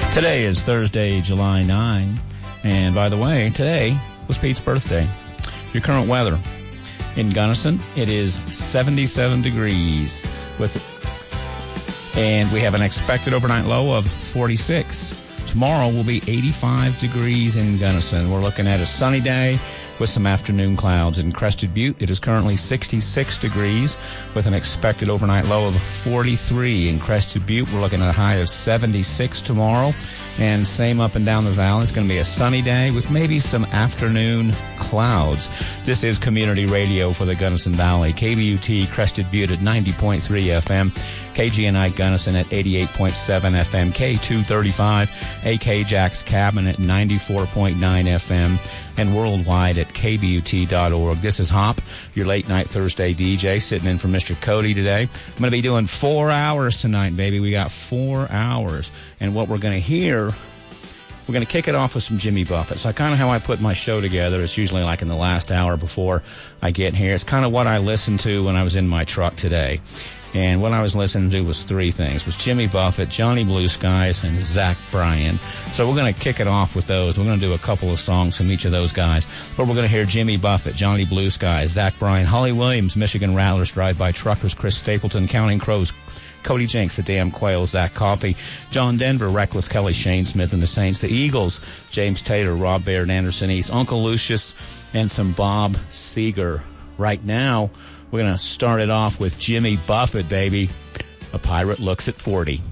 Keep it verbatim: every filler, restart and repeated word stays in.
Today is Thursday, July ninth, and by the way, today was Pete's birthday. Your current weather in Gunnison, it is seventy-seven degrees, with, and we have an expected overnight low of forty-six. Tomorrow will be eighty-five degrees in Gunnison. We're looking at a sunny day with some afternoon clouds. In Crested Butte, it is currently sixty-six degrees with an expected overnight low of forty-three. In Crested Butte, we're looking at a high of seventy-six tomorrow. And same up and down the valley. It's going to be a sunny day with maybe some afternoon clouds. This is Community Radio for the Gunnison Valley. K B U T Crested Butte at ninety point three F M. K G N I Gunnison at eighty-eight point seven F M. K two thirty-five A K Jack's Cabin at ninety-four point nine F M. And worldwide at K B U T dot org. This is Hop, your late night Thursday D J, sitting in for Mister Cody today. I'm going to be doing four hours tonight, baby. We got four hours. And what we're going to hear, we're going to kick it off with some Jimmy Buffett. So kind of how I put my show together. It's usually like in the last hour before I get here. It's kind of what I listened to when I was in my truck today. And what I was listening to was three things. It was Jimmy Buffett, Johnny Blue Skies, and Zach Bryan. So we're going to kick it off with those. We're going to do a couple of songs from each of those guys. But we're going to hear Jimmy Buffett, Johnny Blue Skies, Zach Bryan, Holly Williams, Michigan Rattlers, Drive-By Truckers, Chris Stapleton, Counting Crows, Cody Jenks, The Damn Quail, Zach Coffey, John Denver, Reckless Kelly, Shane Smith and the Saints, the Eagles, James Tater, Rob Baird, Anderson East, Uncle Lucius, and some Bob Seger. Right now, we're going to start it off with Jimmy Buffett, baby. A Pirate Looks at forty.